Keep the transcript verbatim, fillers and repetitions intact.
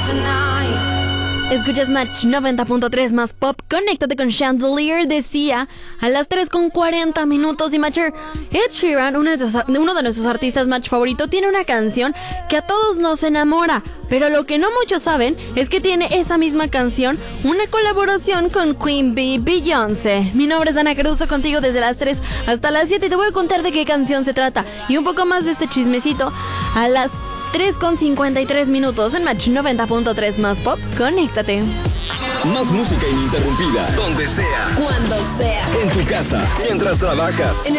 Escuchas Match noventa punto tres más pop. Conéctate con Chandelier, decía a las tres con cuarenta minutos. Y Matcher, Ed Sheeran, uno de, nuestros, uno de nuestros artistas Match favorito, tiene una canción que a todos nos enamora. Pero lo que no muchos saben es que tiene esa misma canción una colaboración con Queen Bee, Beyoncé. Mi nombre es Ana Caruso, contigo desde las tres hasta las siete. Y te voy a contar de qué canción se trata y un poco más de este chismecito a las tres con cincuenta y tres minutos en Match noventa punto tres más pop. Conéctate. Más música ininterrumpida, donde sea, cuando sea, en tu casa, mientras trabajas, en